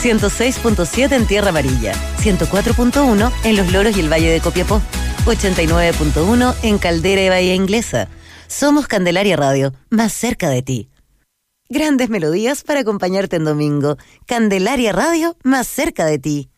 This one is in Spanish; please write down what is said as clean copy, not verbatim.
106.7 en Tierra Amarilla, 104.1 en Los Loros y el Valle de Copiapó, 89.1 en Caldera y Bahía Inglesa. Somos Candelaria Radio, más cerca de ti. Grandes melodías para acompañarte en domingo. Candelaria Radio, más cerca de ti.